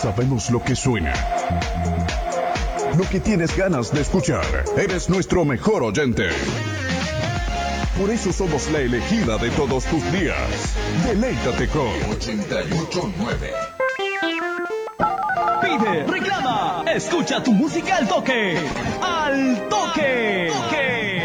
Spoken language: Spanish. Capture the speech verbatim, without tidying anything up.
Sabemos lo que suena, lo que tienes ganas de escuchar. Eres nuestro mejor oyente. Por eso somos la elegida de todos tus días. Deleítate con ochenta y ocho punto nueve. Pide, reclama, escucha tu música al toque. ¡Al toque! ¡Toque!